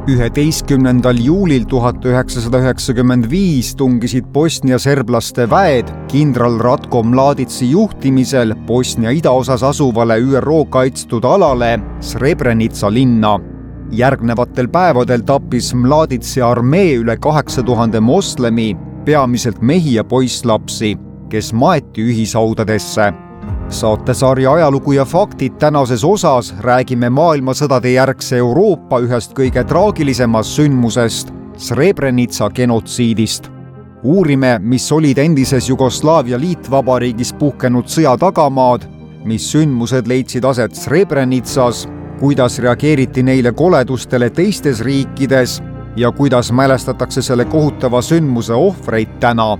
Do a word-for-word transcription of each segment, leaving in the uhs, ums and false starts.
üheteistkümnendal juulil tuhat üheksasada üheksakümmend viis tungisid Bosnia serblaste väed kindral Ratko Mladici juhtimisel Bosnia idaosas asuvale Ü R O kaitstud alale Srebrenica linna. Järgnevatel päevadel tappis Mladici armee üle kaheksa tuhande moslemi, peamiselt mehi ja poisslapsi, kes maeti ühishaudadesse. Saatesarja ajalugu ja faktid tänases osas räägime maailmasõdade järgse Euroopa ühest kõige traagilisemast sündmusest, Srebrenica genotsiidist. Uurime, mis olid endises Jugoslaavia liitvabariigis puhkenud sõja tagamaad, mis sündmused leidsid aset Srebrenicas, kuidas reageeriti neile koledustele teistes riikides ja kuidas mälestatakse selle kohutava sündmuse ohvreid täna.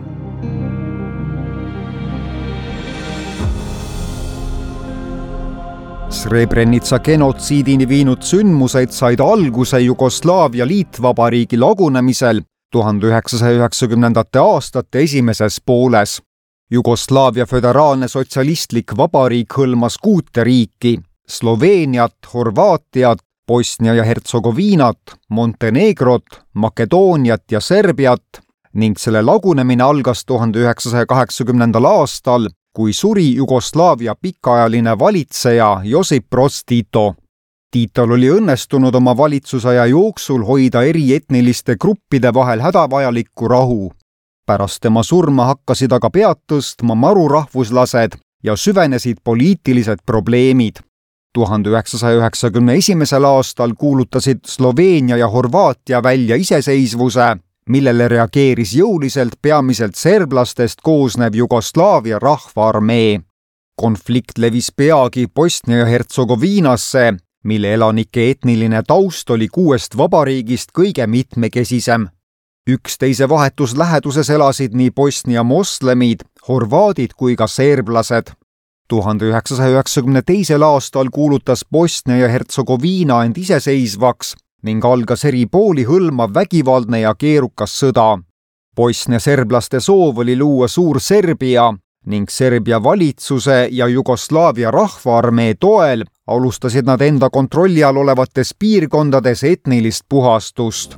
Srebrenica genotsiidini viinud sündmused said alguse Jugoslaavia liitvabariigi lagunemisel tuhande üheksasaja üheksakümnendate aastate esimeses pooles. Jugoslaavia föderaalne sotsialistlik vabariik hõlmas kuute riiki, Sloveeniat, Horvaatiat, Bosnia ja Hertsegoviinat, Montenegrot, Makedooniat ja Serbiat ning selle lagunemine algas tuhande üheksasaja kaheksakümnendal aastal, kui suri Jugoslaavia pikaajaline valitseja Josip Broz Tito. Titol oli õnnestunud oma valitsusaja jooksul hoida eri etniliste gruppide vahel hädavajalikku rahu. Pärast tema surma hakkasid aga pead tõstma marurahvuslased ja süvenesid poliitilised probleemid. tuhande üheksasaja üheksakümne esimesel aastal kuulutasid Sloveenia ja Horvaatia välja iseseisvuse, millele reageeris jõuliselt peamiselt serblastest koosnev Jugoslaavia rahvaarmee. Konflikt levis peagi Bosnia ja Hertsegoviinasse, mille elanike etniline taust oli kuuest vabariigist kõige mitmekesisem. Üksteise vahetus läheduses elasid nii Bosnia moslemid, horvaadid kui ka serblased. tuhande üheksasaja üheksakümne teisel aastal kuulutas Bosnia ja Hertsegoviina end iseseisvaks ning algas eri pooli hõlmav vägivaldne ja keerukas sõda. Bosnia serblaste soov oli luua suur Serbia ning Serbia valitsuse ja Jugoslaavia rahvaarmee toel alustasid nad enda kontrolli all olevates piirkondades etnilist puhastust.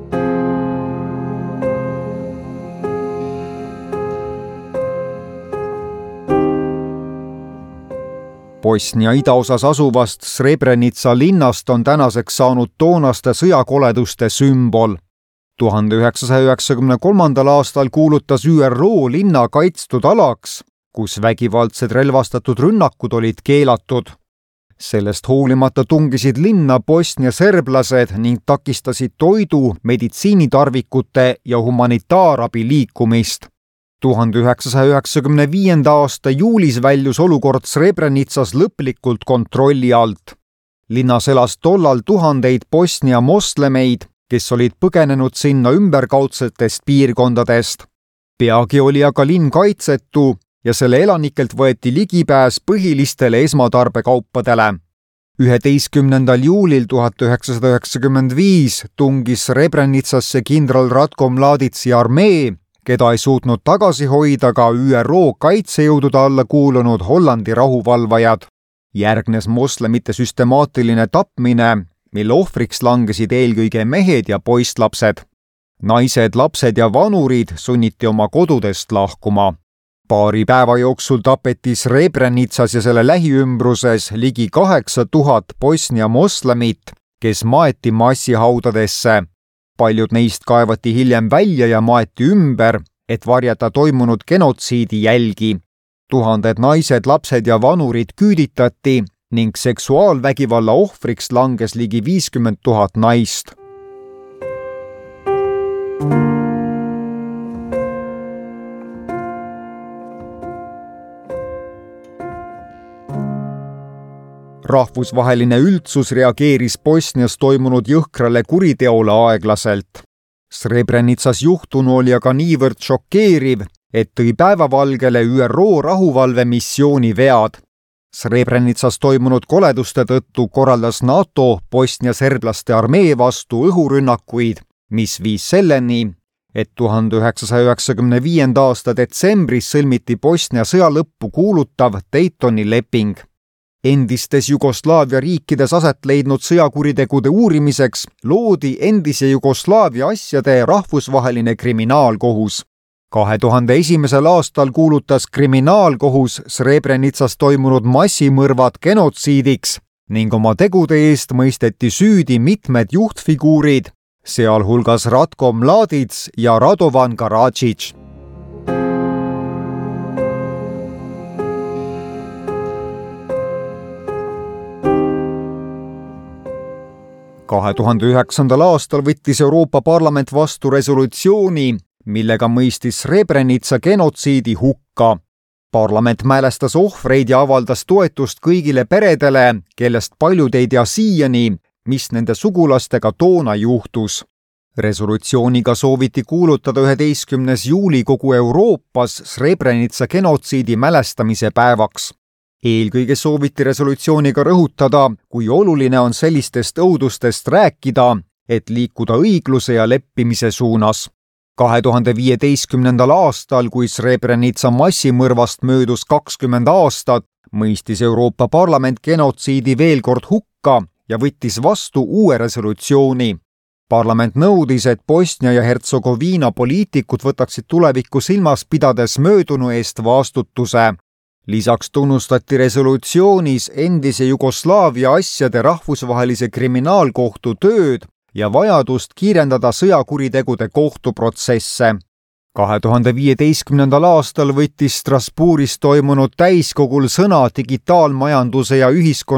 Bosnia idaosas asuvast Srebrenica linnast on tänaseks saanud toonaste sõjakoleduste sümbol. tuhande üheksasaja üheksakümne kolmandal aastal kuulutas Ü R O linna kaitstud alaks, kus vägivaldsed relvastatud rünnakud olid keelatud. Sellest hoolimata tungisid linna Bosnia serblased ning takistasid toidu, meditsiinitarvikute ja humanitaarabi liikumist. tuhande üheksasaja üheksakümne viienda aasta juulis väljus olukord Srebrenicas lõplikult kontrolli alt. Linnas elas tollal tuhandeid Bosnia moslemeid, kes olid põgenenud sinna ümberkaudsetest piirkondadest. Peagi oli aga linn kaitsetu ja selle elanikelt võeti ligipääs põhilistele esmatarbekaupadele. üheteistkümnendal juulil tuhat üheksasada üheksakümmend viis tungis Srebrenicasse kindral Ratko Mladici armee, keda ei suutnud tagasi hoida ka Ü R O kaitsejõudude alla kuulunud Hollandi rahuvalvajad. Järgnes moslemite süstemaatiline tapmine, mille ohvriks langesid eelkõige mehed ja poisslapsed. Naised, lapsed ja vanurid sunniti oma kodudest lahkuma. Paari päeva jooksul tapeti Srebrenicas ja selle lähiümbruses ligi kaheksa tuhat Bosnia moslemit, kes maeti massihaudadesse. Paljud neist kaevati hiljem välja ja maeti ümber, et varjata toimunud genotsiidi jälgi. Tuhanded naised, lapsed ja vanurid küüditati ning seksuaalvägivalla ohvriks langes ligi viiskümmend tuhat naist. Rahvusvaheline üldsus reageeris Bosnias toimunud jõhkrale kuriteole aeglaselt. Srebrenicas juhtunu oli aga niivõrd šokeeriv, et tõi päevavalgele Ü R O rahuvalvemissiooni vead. Srebrenicas toimunud koleduste tõttu korraldas NATO Bosnia serblaste armee vastu õhurünnakuid, mis viis selleni, et tuhande üheksasaja üheksakümne viienda aasta detsembris sõlmiti Bosnia sõja lõppu kuulutav Daytoni leping. Endistes Jugoslaavia riikides aset leidnud sõjakuritegude uurimiseks loodi endise Jugoslaavia asjade rahvusvaheline kriminaalkohus. kahe tuhande esimesel aastal kuulutas kriminaalkohus Srebrenitsas toimunud massimõrvad genotsiidiks ning oma tegude eest mõisteti süüdi mitmed juhtfiguurid, sealhulgas Ratko Mladic ja Radovan Karadžić. kahe tuhande üheksandal aastal võttis Euroopa Parlament vastu resolutsiooni, millega mõistis Srebrenica genotsiidi hukka. Parlament mälestas ohvreid ja avaldas toetust kõigile peredele, kellest paljud ei tea siiani, mis nende sugulastega toona juhtus. Resolutsiooniga sooviti kuulutada üheteistkümnes juuli kogu Euroopas Srebrenica genotsiidi mälestamise päevaks. Eelkõige sooviti resolutsiooniga rõhutada, kui oluline on sellistest õudustest rääkida, et liikuda õigluse ja leppimise suunas. kahe tuhande viieteistkümnendal aastal, kui Srebrenica massimõrvast möödus kakskümmend aastat, mõistis Euroopa Parlament genotsiidi veel kord hukka ja võttis vastu uue resolutsiooni. Parlament nõudis, et Bosnia ja Hertsegoviina poliitikud võtaksid tulevikku silmas pidades möödunu eest vastutuse. Lisaks tunnustati resolutsioonis endise Jugoslaavia asjade rahvusvahelise kriminaalkohtu tööd ja vajadust kiirendada sõjakuritegude kohtuprotsesse. kahe tuhande viieteistkümnendal aastal võttis Strasbourgis toimunud täiskogul sõna digitaalmajanduse ja ühiskonna